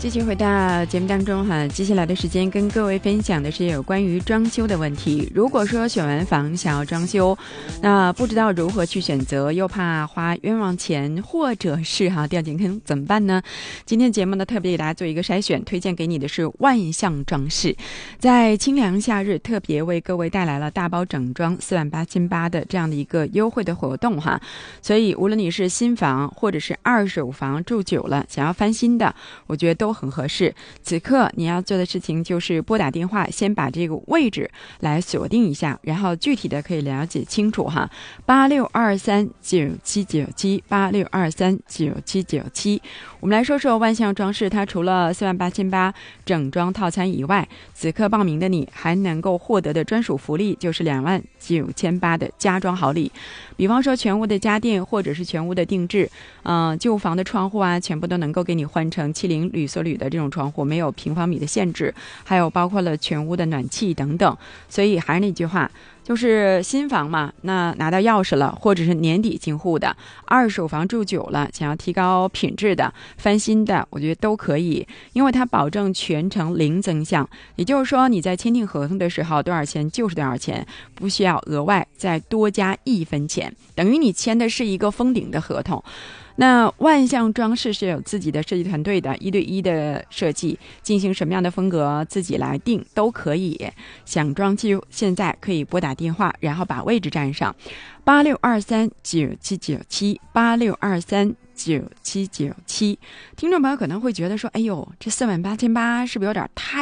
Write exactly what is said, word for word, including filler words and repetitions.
继续回到节目当中哈，接下来的时间跟各位分享的是有关于装修的问题。如果说选完房想要装修，那不知道如何去选择，又怕花冤枉钱，或者是哈掉进坑，怎么办呢？今天节目呢特别给大家做一个筛选，推荐给你的是万象装饰，在清凉夏日特别为各位带来了大包整装四万八千八的这样的一个优惠的活动哈。所以无论你是新房或者是二手房住久了想要翻新的，我觉得都很合适。此刻你要做的事情就是拨打电话，先把这个位置来锁定一下，然后具体的可以了解清楚哈。八六二三九七九七八六二三九七九七。我们来说说万象装饰，它除了四万八千八整装套餐以外，此刻报名的你还能够获得的专属福利就是两万九千八的家装好礼。比方说全屋的家电或者是全屋的定制，嗯、呃，旧房的窗户啊，全部都能够给你换成七零铝塑铝的这种窗户，没有平方米的限制，还有包括了全屋的暖气等等。所以还是那句话，就是新房嘛，那拿到钥匙了，或者是年底进户的，二手房住久了，想要提高品质的、翻新的，我觉得都可以，因为它保证全程零增项。也就是说，你在签订合同的时候，多少钱就是多少钱，不需要额外再多加一分钱，等于你签的是一个封顶的合同。那万象装饰是有自己的设计团队的，一对一的设计，进行什么样的风格自己来定都可以。想装修现在可以拨打电话，然后把位置占上，八六二三九七九七八六二三九七九七。听众朋友可能会觉得说，哎呦，这四万八千八是不是有点太